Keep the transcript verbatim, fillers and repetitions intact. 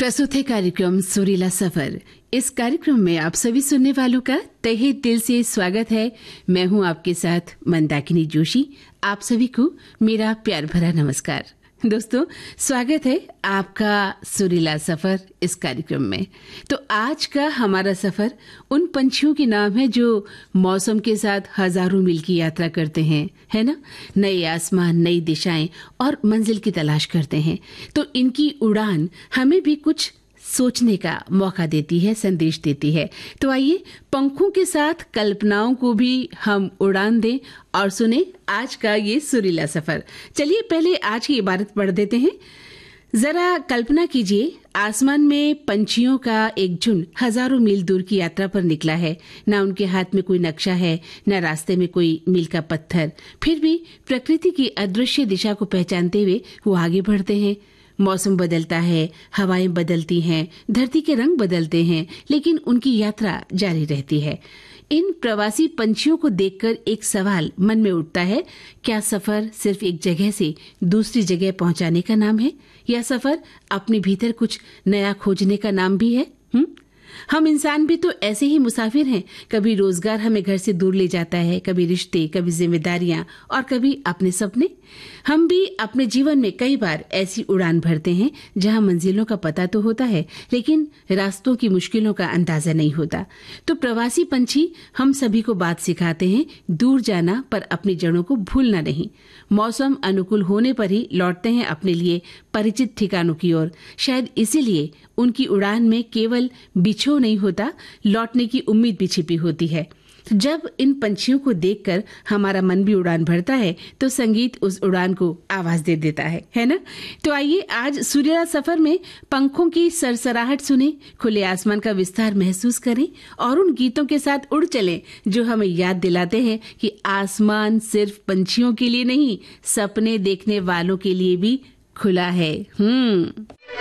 प्रस्तुत है कार्यक्रम सुरीला सफर। इस कार्यक्रम में आप सभी सुनने वालों का तहे दिल से स्वागत है। मैं हूं आपके साथ मंदाकिनी जोशी। आप सभी को मेरा प्यार भरा नमस्कार। दोस्तों, स्वागत है आपका सुरीला सफर इस कार्यक्रम में। तो आज का हमारा सफर उन पंछियों के नाम है जो मौसम के साथ हजारों मील की यात्रा करते हैं, है ना। नए आसमान, नई दिशाएं और मंजिल की तलाश करते हैं। तो इनकी उड़ान हमें भी कुछ सोचने का मौका देती है, संदेश देती है। तो आइए पंखों के साथ कल्पनाओं को भी हम उड़ान दें और सुने आज का ये सुरीला सफर। चलिए पहले आज की इबारत पढ़ देते हैं। जरा कल्पना कीजिए, आसमान में पंछियों का एक झुंड हजारों मील दूर की यात्रा पर निकला है। न उनके हाथ में कोई नक्शा है, न रास्ते में कोई मील का पत्थर। फिर भी प्रकृति की अदृश्य दिशा को पहचानते हुए वो आगे बढ़ते हैं। मौसम बदलता है, हवाएं बदलती हैं, धरती के रंग बदलते हैं, लेकिन उनकी यात्रा जारी रहती है। इन प्रवासी पंछियों को देखकर एक सवाल मन में उठता है, क्या सफर सिर्फ एक जगह से दूसरी जगह पहुंचाने का नाम है, या सफर अपने भीतर कुछ नया खोजने का नाम भी है? हुँ? हम इंसान भी तो ऐसे ही मुसाफिर हैं। कभी रोजगार हमें घर से दूर ले जाता है, कभी रिश्ते, कभी जिम्मेदारियां और कभी अपने सपने। हम भी अपने जीवन में कई बार ऐसी उड़ान भरते हैं जहां मंजिलों का पता तो होता है, लेकिन रास्तों की मुश्किलों का अंदाजा नहीं होता। तो प्रवासी पंछी हम सभी को बात सिखाते हैं, दूर जाना पर अपनी जड़ों को भूलना नहीं। मौसम अनुकूल होने पर ही लौटते हैं अपने लिए परिचित ठिकानों की ओर। शायद इसीलिए उनकी उड़ान में केवल बिछो नहीं होता, लौटने की उम्मीद भी छिपी होती है। जब इन पंछियों को देखकर हमारा मन भी उड़ान भरता है, तो संगीत उस उड़ान को आवाज दे देता है, है ना। तो आइए आज सुरीला सफर में पंखों की सरसराहट सुने, खुले आसमान का विस्तार महसूस करें और उन गीतों के साथ उड़ चलें जो हमें याद दिलाते हैं कि आसमान सिर्फ पंछियों के लिए नहीं, सपने देखने वालों के लिए भी खुला है। हम्म